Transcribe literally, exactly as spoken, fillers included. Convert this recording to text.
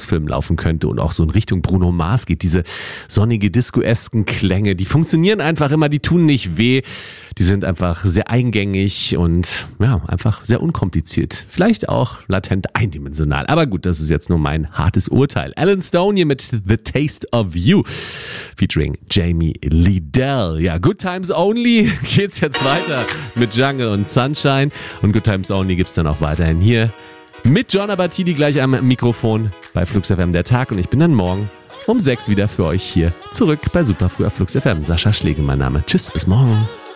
Weihnachtsfilm laufen könnte und auch so in Richtung Bruno Mars geht. Diese sonnige, disco-esken Klänge, die funktionieren einfach immer, die tun nicht weh. Die sind einfach sehr eingängig und ja, einfach sehr unkompliziert. Vielleicht auch latent eindimensional. Aber gut, das ist jetzt nur mein hartes Urteil. Alan Stone hier mit The Taste of You featuring Jamie Liddell. Ja, Good Times Only geht's jetzt weiter mit Jungle und Sunshine. Und Good Times Only gibt's dann auch weiterhin hier mit John Abatidi gleich am Mikrofon bei Flux F M der Tag. Und ich bin dann morgen um sechs wieder für euch hier zurück bei Superfrüh auf Flux F M. Sascha Schlegel mein Name. Tschüss, bis morgen.